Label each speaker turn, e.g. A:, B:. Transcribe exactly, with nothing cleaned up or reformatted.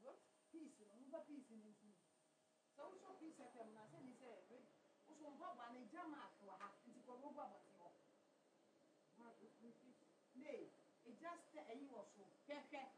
A: peace no move peace in this. So so peace at them na say ni say so mba ba na jama ka wa ha nti ko go ba ti ho. Nay, it just a you so. Keke,